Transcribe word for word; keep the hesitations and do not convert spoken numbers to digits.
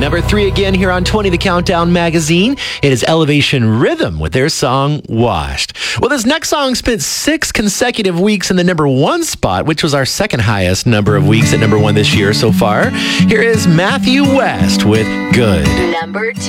Number three again here on twenty The Countdown magazine. It is Elevation Rhythm with their song Washed. Well, this next song spent six consecutive weeks in the number one spot, which was our second highest number of weeks at number one this year so far. Here is Matthew West with Good. Number two.